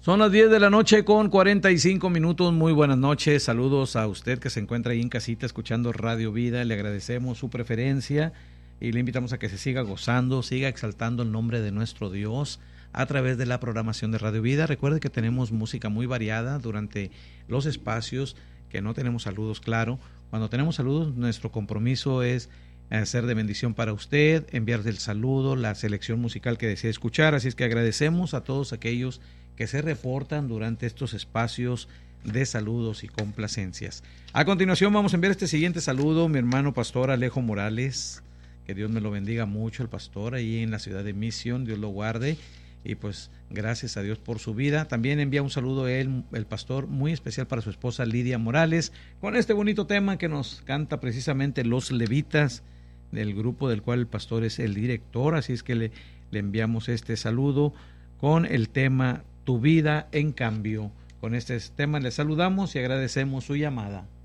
Son las 10 de la noche con 45 minutos. Muy buenas noches. Saludos a usted que se encuentra ahí en casita escuchando Radio Vida. Le agradecemos su preferencia y le invitamos a que se siga gozando, siga exaltando el nombre de nuestro Dios a través de la programación de Radio Vida. Recuerde que tenemos música muy variada durante los espacios, que no tenemos saludos, claro. Cuando tenemos saludos, nuestro compromiso es ser de bendición para usted, enviarle el saludo, la selección musical que desea escuchar. Así es que agradecemos a todos aquellos que se reportan durante estos espacios de saludos y complacencias. A continuación vamos a enviar este siguiente saludo, mi hermano pastor Alejo Morales, que Dios me lo bendiga mucho, el pastor ahí en la ciudad de Mission, Dios lo guarde, y pues gracias a Dios por su vida. También envía un saludo a él, el pastor, muy especial para su esposa Lidia Morales, con este bonito tema que nos canta precisamente Los Levitas, del grupo del cual el pastor es el director. Así es que le enviamos este saludo con el tema Tu vida en cambio. Con este tema le saludamos y agradecemos su llamada.